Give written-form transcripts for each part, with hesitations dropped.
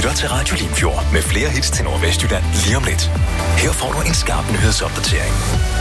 lytter til Radio Limfjord med flere hits til Nordvestjylland lige om lidt. Her får du en skarp nyhedsopdatering.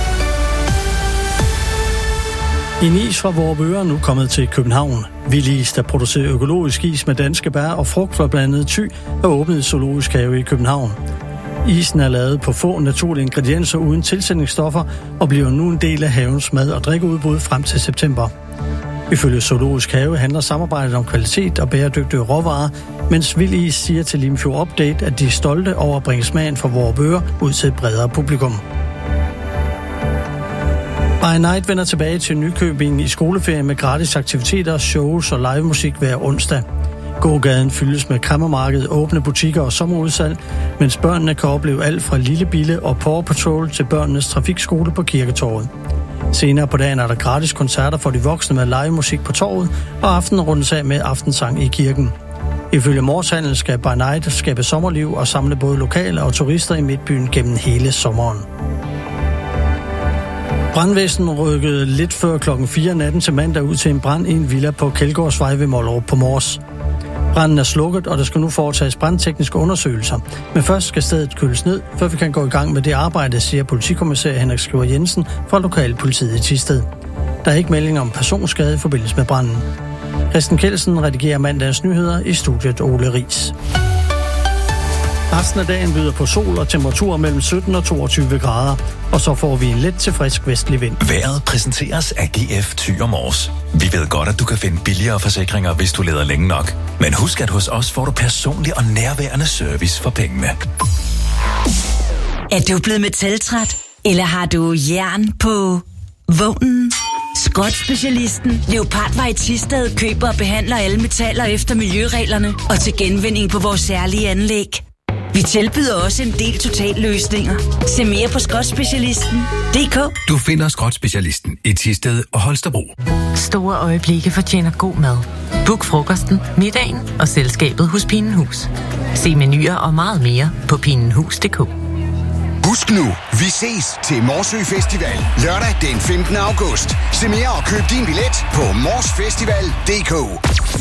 En is fra Vorupør er nu kommet til København. Vildis, der producerer økologisk is med danske bær og frugt fra blandt andet Thy, er åbnet i Zoologisk Have i København. Isen er lavet på få naturlige ingredienser uden tilsætningsstoffer og bliver nu en del af havens mad- og drikkeudbud frem til september. Ifølge Zoologisk Have handler samarbejdet om kvalitet og bæredygtige råvarer, mens Vildis siger til Limfjord Update, at de er stolte over at bringe smagen fra Vorupør ud til et bredere publikum. By Night vender tilbage til Nykøbing i skoleferien med gratis aktiviteter, shows og livemusik hver onsdag. Gågaden fyldes med krammermarked, åbne butikker og sommerudsalg, mens børnene kan opleve alt fra Lille Bille og Paw Patrol til børnenes trafikskole på Kirketorvet. Senere på dagen er der gratis koncerter for de voksne med livemusik på torvet, og aftenen rundes af med aftensang i kirken. Ifølge Morshandel skal By Night skabe sommerliv og samle både lokale og turister i Midtbyen gennem hele sommeren. Brandvæsenet rykkede lidt før klokken 4 natten til mandag ud til en brand i en villa på Kjeldgårdsvej ved Mollerup på Mors. Branden er slukket, og der skal nu foretages brandtekniske undersøgelser. Men først skal stedet køles ned, før vi kan gå i gang med det arbejde, siger politikommissær Henrik Skriver Jensen fra Lokalpolitiet i Thisted. Der er ikke meldinger om personskade i forbindelse med branden. Christian Kjeldsen redigerer mandagens nyheder i studiet Ole Riis. Resten af dagen byder på sol og temperaturer mellem 17 og 22 grader, og så får vi en let til frisk vestlig vind. Vejret præsenteres af GF Thy og Mors. Vi ved godt, at du kan finde billigere forsikringer, hvis du leder længe nok. Men husk, at hos os får du personlig og nærværende service for pengene. Er du blevet metaltræt? Eller har du jern på vognen? Skrotspecialisten Leopardvej i Thisted køber og behandler alle metaller efter miljøreglerne og til genvinding på vores særlige anlæg. Vi tilbyder også en del totalløsninger. Se mere på skrotspecialisten.dk. Du finder Skrotspecialisten i Thisted og Holstebro. Store øjeblikke fortjener god mad. Book frokosten, middagen og selskabet hos Pinenhus. Se menuer og meget mere på pinenhus.dk. Husk nu, vi ses til Morsø Festival lørdag den 15. august. Se mere og køb din billet på morsfestival.dk.